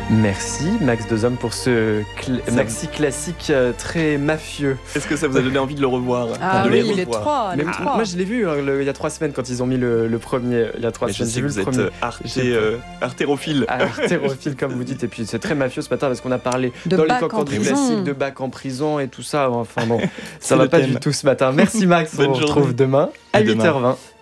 Merci Max Dezhomme pour ce maxi classique très mafieux. Est-ce que ça vous a donné envie de le revoir? Ah oui, les trois. Moi je l'ai vu il y a 3 semaines quand ils ont mis le premier. Il y a 3 semaines, j'ai vu le premier. Vous êtes artérophile. Artérophile comme vous dites. Et puis c'est très mafieux ce matin parce qu'on a parlé de dans les bac cancans en du prison. classique de bac en prison et tout ça. Enfin bon, ça C'est va le pas thème. du tout ce matin. Merci Max, on Bonne se retrouve journée. demain à 8h20.